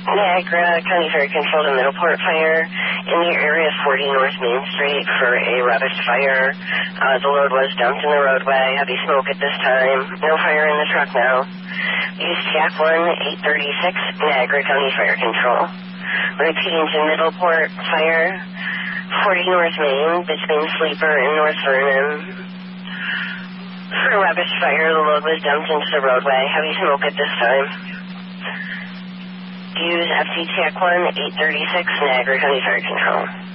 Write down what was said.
Niagara County Fire Control to Middleport Fire. In the area of 40 North Main Street for a rubbish fire. The load was dumped in the roadway. Heavy smoke at this time. No fire in the truck now. Use TAC 1 836 Niagara County Fire Control. Repeating to Middleport Fire, 40 North Main between Sleeper and North Vernon. For a rubbish fire, the load was dumped into the roadway. Heavy smoke at this time. Use FT TAC 1 836 Niagara County Fire Control.